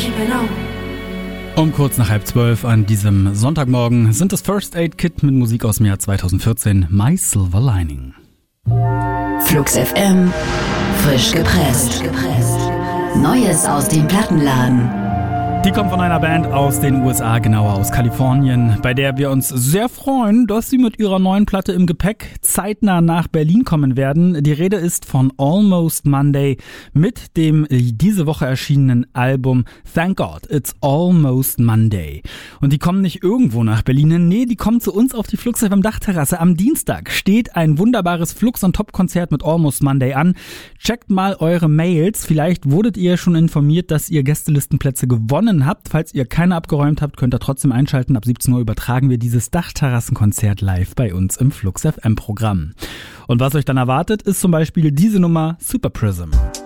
Um kurz nach 11:30 an diesem Sonntagmorgen sind das First Aid Kit mit Musik aus dem Jahr 2014, My Silver Lining. Flux FM, frisch gepresst. Neues aus dem Plattenladen. Die kommt von einer Band aus den USA, genauer aus Kalifornien, bei der wir uns sehr freuen, dass sie mit ihrer neuen Platte im Gepäck zeitnah nach Berlin kommen werden. Die Rede ist von Almost Monday mit dem diese Woche erschienenen Album Thank God, It's Almost Monday. Und die kommen nicht irgendwo nach Berlin hin, nee, die kommen zu uns auf die Flux FM Dachterrasse. Am Dienstag steht ein wunderbares Flux on Top Konzert mit Almost Monday an. Checkt mal eure Mails, vielleicht wurdet ihr schon informiert, dass ihr Gästelistenplätze gewonnen habt. Falls ihr keine abgeräumt habt, könnt ihr trotzdem einschalten. Ab 17 Uhr übertragen wir dieses Dachterrassenkonzert live bei uns im Flux FM Programm. Und was euch dann erwartet, ist zum Beispiel diese Nummer Super Prism.